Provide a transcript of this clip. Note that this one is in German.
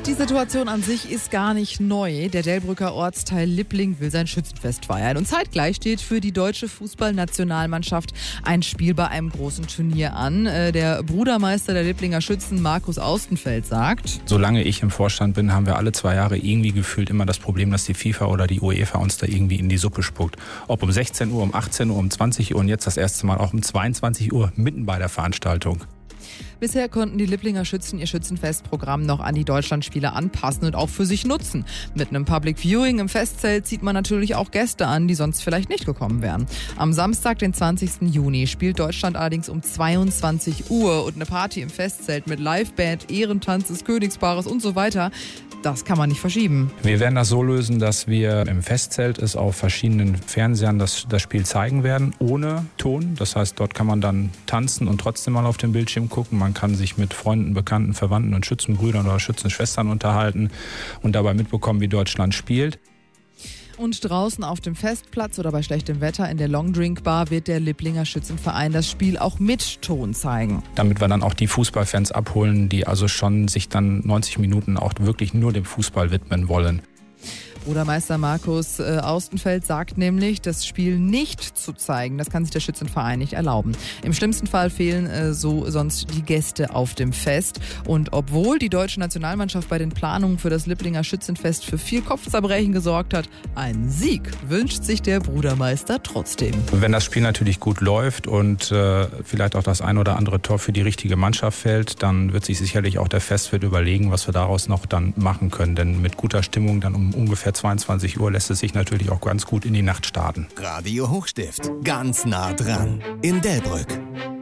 Die Situation an sich ist gar nicht neu. Der Delbrücker Ortsteil Lippling will sein Schützenfest feiern. Und zeitgleich steht für die deutsche Fußballnationalmannschaft ein Spiel bei einem großen Turnier an. Der Brudermeister der Lipplinger Schützen, Markus Austenfeld, sagt: Solange ich im Vorstand bin, haben wir alle 2 Jahre irgendwie gefühlt immer das Problem, dass die FIFA oder die UEFA uns da irgendwie in die Suppe spuckt. Ob um 16 Uhr, um 18 Uhr, um 20 Uhr und jetzt das erste Mal auch um 22 Uhr mitten bei der Veranstaltung. Bisher konnten die Lipplinger Schützen ihr Schützenfestprogramm noch an die Deutschlandspiele anpassen und auch für sich nutzen. Mit einem Public Viewing im Festzelt zieht man natürlich auch Gäste an, die sonst vielleicht nicht gekommen wären. Am Samstag, den 20. Juni, spielt Deutschland allerdings um 22 Uhr und eine Party im Festzelt mit Liveband, Ehrentanz des Königspaares und so weiter. Das kann man nicht verschieben. Wir werden das so lösen, dass wir im Festzelt es auf verschiedenen Fernsehern das Spiel zeigen werden, ohne Ton. Das heißt, dort kann man dann tanzen und trotzdem mal auf den Bildschirm gucken. Man kann sich mit Freunden, Bekannten, Verwandten und Schützenbrüdern oder Schützenschwestern unterhalten und dabei mitbekommen, wie Deutschland spielt. Und draußen auf dem Festplatz oder bei schlechtem Wetter in der Longdrink-Bar wird der Lipplinger Schützenverein das Spiel auch mit Ton zeigen. Damit wir dann auch die Fußballfans abholen, die also schon sich dann 90 Minuten auch wirklich nur dem Fußball widmen wollen. Brudermeister Markus Austenfeld sagt nämlich, das Spiel nicht zu zeigen, das kann sich der Schützenverein nicht erlauben. Im schlimmsten Fall fehlen so sonst die Gäste auf dem Fest. Und obwohl die deutsche Nationalmannschaft bei den Planungen für das Lipplinger Schützenfest für viel Kopfzerbrechen gesorgt hat, einen Sieg wünscht sich der Brudermeister trotzdem. Wenn das Spiel natürlich gut läuft und vielleicht auch das ein oder andere Tor für die richtige Mannschaft fällt, dann wird sich sicherlich auch der Festwirt überlegen, was wir daraus noch dann machen können. Denn mit guter Stimmung dann um ungefähr 22 Uhr lässt es sich natürlich auch ganz gut in die Nacht starten. Radio Hochstift, ganz nah dran in Delbrück.